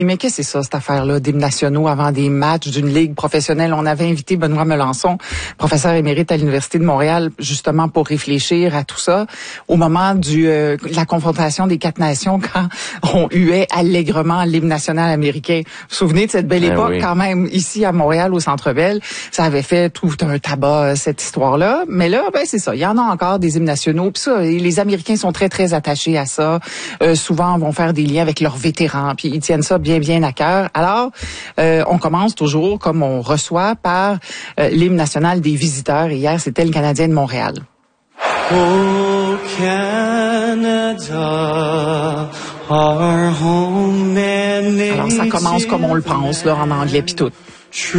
Mais qu'est-ce que c'est ça, cette affaire-là, d'hymnes nationaux avant des matchs d'une ligue professionnelle? On avait invité Benoît Melançon, professeur émérite à l'Université de Montréal, justement pour réfléchir à tout ça, au moment de la confrontation des 4 nations, quand on huait allègrement l'hymne national américain. Vous vous souvenez de cette belle époque, quand même, ici à Montréal, au Centre-Bell? Ça avait fait tout un tabac, cette histoire-là. Mais là, c'est ça. Il y en a encore des hymnes nationaux. Puis ça, les Américains sont très, très attachés à ça. Souvent, vont faire des liens avec leurs vétérans. Puis ils tiennent ça bien à cœur. Alors, on commence toujours, comme on reçoit, par l'hymne national des visiteurs. Et hier, c'était le Canadien de Montréal. Oh, Canada, our home and alors, ça commence comme on le pense, là, en anglais puis tout.